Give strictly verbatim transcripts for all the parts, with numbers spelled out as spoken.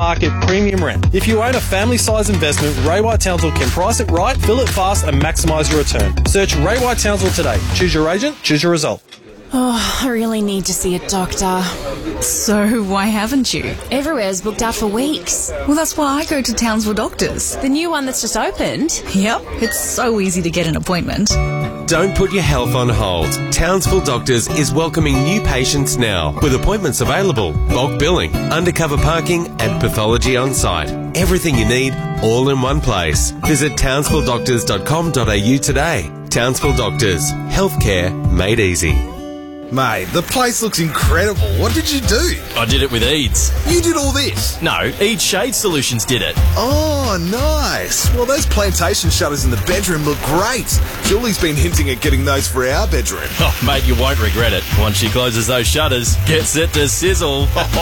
market premium rent. If you own a family-size investment, Ray White Townsville can price it right, fill it fast and maximise your return. Search Ray White Townsville today. Choose your agent, choose your result. Oh, I really need to see a doctor. So why haven't you? Everywhere's booked out for weeks. Well, that's why I go to Townsville Doctors. The new one that's just opened? Yep, it's so easy to get an appointment. Don't put your health on hold. Townsville Doctors is welcoming new patients now, with appointments available, bulk billing, undercover parking and pathology on site. Everything you need, all in one place. Visit townsville doctors dot com dot a u today. Townsville Doctors. Healthcare made easy. Mate, the place looks incredible. What did you do? I did it with Eads. You did all this? No, Eads Shade Solutions did it. Oh, nice. Well, those plantation shutters in the bedroom look great. Julie's been hinting at getting those for our bedroom. Oh, mate, you won't regret it. Once she closes those shutters, get set to sizzle.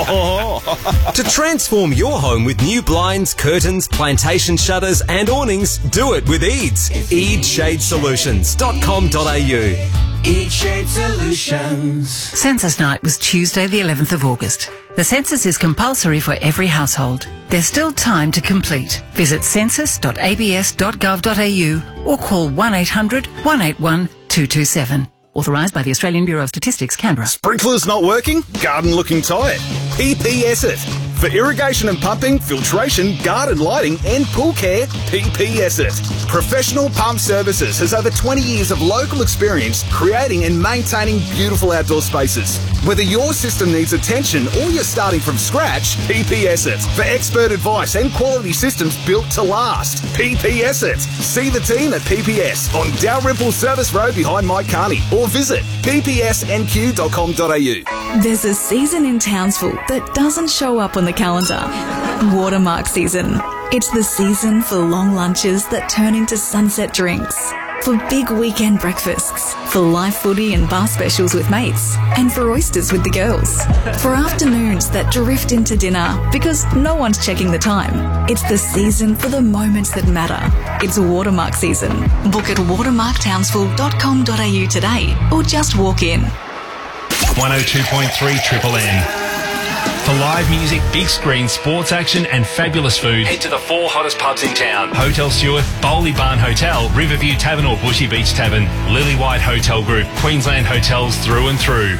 To transform your home with new blinds, curtains, plantation shutters and awnings, do it with Eads. eads shade solutions dot com dot a u. Eads Shade Solutions. Census night was Tuesday the eleventh of August. The census is compulsory for every household. There's still time to complete. Visit census dot a b s dot gov dot a u or call one eight hundred, one eight one, two two seven. Authorised by the Australian Bureau of Statistics, Canberra. Sprinklers not working? Garden looking tired? P P S it. For irrigation and pumping, filtration, garden lighting and pool care, P P S it. Professional Pump Services has over twenty years of local experience creating and maintaining beautiful outdoor spaces. Whether your system needs attention or you're starting from scratch, P P S it. For expert advice and quality systems built to last, P P S it. See the team at P P S on Dalrymple Service Road behind Mike Carney or visit p p s n q dot com dot a u. There's a season in Townsville that doesn't show up on the calendar. Watermark season. It's the season for long lunches that turn into sunset drinks, for big weekend breakfasts, for live footy and bar specials with mates, and for oysters with the girls, for afternoons that drift into dinner because no one's checking the time. It's the season for the moments that matter. It's Watermark season. Book at watermark townsville dot com dot a u today or just walk in. one oh two point three Triple M. For live music, big screen, sports action and fabulous food, head to the four hottest pubs in town. Hotel Stewart, Bowley Barn Hotel, Riverview Tavern or Bushy Beach Tavern, Lily White Hotel Group, Queensland hotels through and through.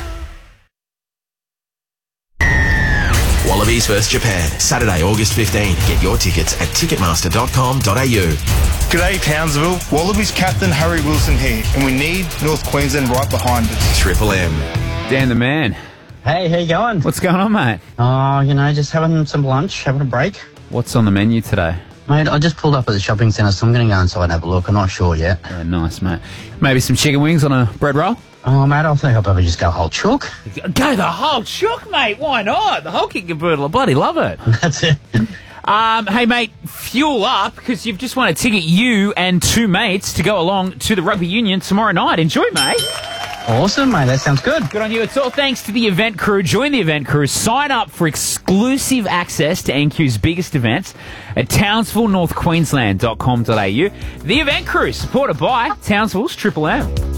Wallabies versus Japan, Saturday, August fifteenth. Get your tickets at ticketmaster dot com dot a u. G'day Townsville, Wallabies captain Harry Wilson here, and we need North Queensland right behind us. Triple M. Dan the man. Hey, how you going? What's going on, mate? Oh, you know, just having some lunch, having a break. What's on the menu today? Mate, I just pulled up at the shopping centre, so I'm going to go inside and have a look. I'm not sure yet. Yeah, nice, mate. Maybe some chicken wings on a bread roll? Oh, mate, I think I'll probably just go whole chook. Go the whole chook, mate. Why not? The whole kit and caboodle. I bloody love it. That's it. Um, hey, mate, fuel up, because you've just won a ticket, you and two mates, to go along to the rugby union tomorrow night. Enjoy, mate. Awesome, mate. That sounds good. Good on you. It's all thanks to the event crew. Join the event crew. Sign up for exclusive access to N Q's biggest events at townsville north queensland dot com dot a u. The event crew, supported by Townsville's Triple M.